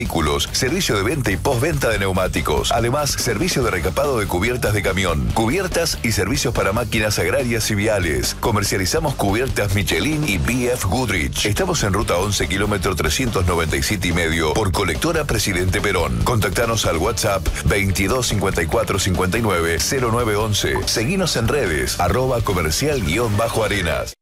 vehículos, servicio de venta y postventa de neumáticos. Además, servicio de recapado de cubiertas de camión, cubiertas y servicios para máquinas agrarias y viales. Comercializamos cubiertas Michelin y BF Goodrich. Estamos en ruta 11, kilómetro 397,5 por colectora Presidente Perón. Contactanos al WhatsApp 22 54 59 0911. Seguinos en redes @comercial_arenas.